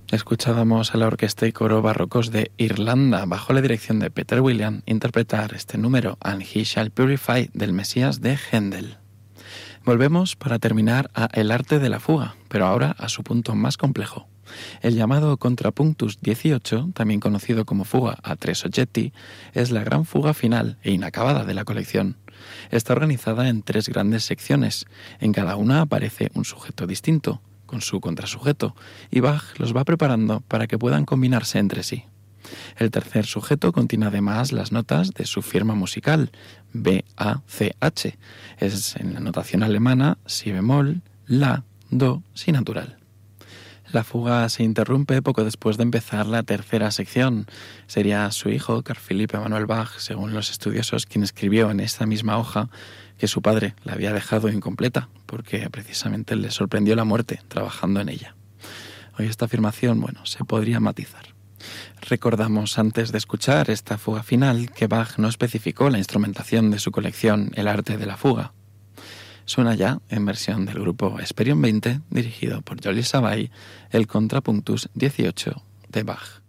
Escuchábamos a la orquesta y coro barrocos de Irlanda, bajo la dirección de Peter William, interpretar este número, And He Shall Purify, del Mesías de Händel. Volvemos para terminar a El arte de la fuga, pero ahora a su punto más complejo. El llamado Contrapunctus 18, también conocido como fuga a tres oggetti, es la gran fuga final e inacabada de la colección. Está organizada en tres grandes secciones. En cada una aparece un sujeto distinto, con su contrasujeto, y Bach los va preparando para que puedan combinarse entre sí. El tercer sujeto contiene además las notas de su firma musical, B, A, C, H. Es en la notación alemana si bemol, la, do, si natural. La fuga se interrumpe poco después de empezar la tercera sección. Sería su hijo, Carl Philipp Emanuel Bach, según los estudiosos, quien escribió en esta misma hoja que su padre la había dejado incompleta, porque precisamente le sorprendió la muerte trabajando en ella. Hoy esta afirmación, se podría matizar. Recordamos antes de escuchar esta fuga final que Bach no especificó la instrumentación de su colección El arte de la fuga. Suena ya, en versión del grupo Hesperion 20, dirigido por Jolie Savay, el Contrapunctus 18 de Bach.